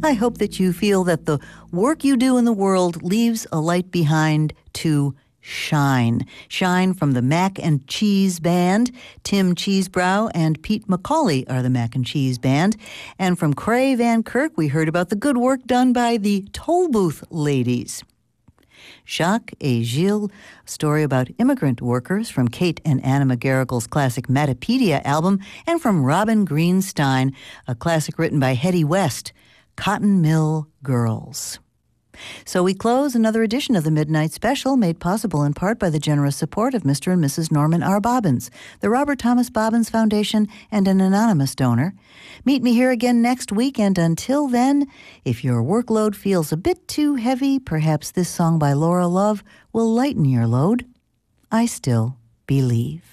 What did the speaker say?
I hope that you feel that the work you do in the world leaves a light behind to shine. Shine from the Mac and Cheese Band. Tim Cheesebrow and Pete McCauley are the Mac and Cheese Band. And from Cray Van Kirk, we heard about the good work done by the Toll Booth Ladies. Jacques et Gilles, a story about immigrant workers from Kate and Anna McGarrigle's classic Matapedia album, and from Robin Greenstein, a classic written by Hetty West, Cotton Mill Girls. So we close another edition of the Midnight Special, made possible in part by the generous support of Mr. and Mrs. Norman R. Bobbins, the Robert Thomas Bobbins Foundation, and an anonymous donor. Meet me here again next week, and until then, if your workload feels a bit too heavy, perhaps this song by Laura Love will lighten your load. I Still Believe.